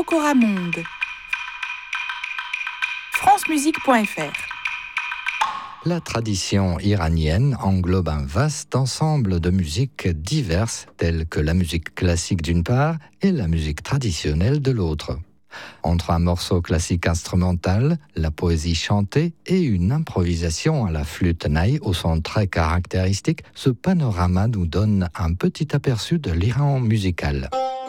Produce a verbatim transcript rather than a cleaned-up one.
Pokora Monde. francemusique point f r. La tradition iranienne englobe un vaste ensemble de musiques diverses, telles que la musique classique d'une part et la musique traditionnelle de l'autre. Entre un morceau classique instrumental, la poésie chantée et une improvisation à la flûte naï au son très caractéristique, ce panorama nous donne un petit aperçu de l'Iran musical.